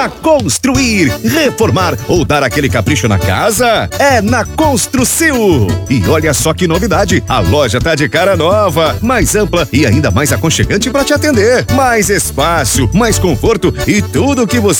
Pra construir, reformar ou dar aquele capricho na casa, é na Construcil. E olha só que novidade, a loja tá de cara nova, mais ampla e ainda mais aconchegante para te atender. Mais espaço, mais conforto e tudo o que você